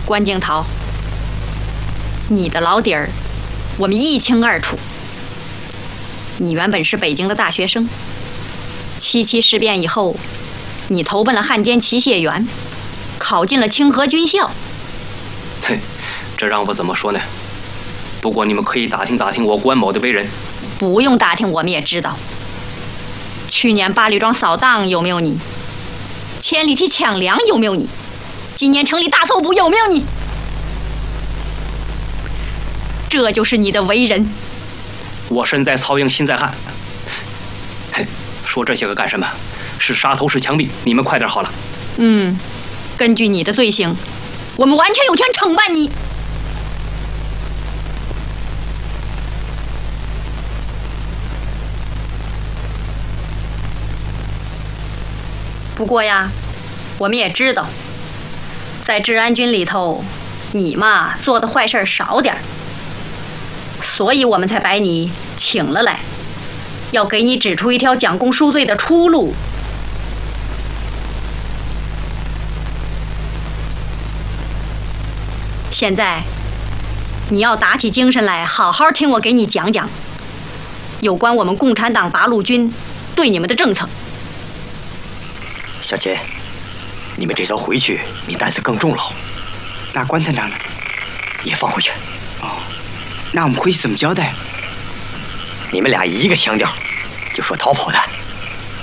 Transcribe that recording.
关敬涛，你的老底儿我们一清二楚。你原本是北京的大学生，77事变以后，你投奔了汉奸齐燮元，考进了清河军校。 嘿，这让我怎么说呢？不过你们可以打听打听我关某的为人。 不用打听，我们也知道。去年八里庄扫荡有没有你？千里堤抢粮有没有你？今年城里大搜捕有没有你？这就是你的为人。 我身在曹营心在汉。嘿，说这些个干什么？是杀头是枪毙，你们快点好了。 根据你的罪行，我们完全有权惩办你。不过呀，我们也知道，在治安军里头，你嘛做的坏事少点儿，所以我们才把你请了来，要给你指出一条蒋公赎罪的出路。现在，你要打起精神来，好好听我给你讲讲，有关我们共产党八路军对你们的政策。 小钱，你们这艘回去，你担子更重了。 那关团长呢？ 也放回去。 哦，那我们回去怎么交代？ 你们俩一个腔调，就说逃跑的。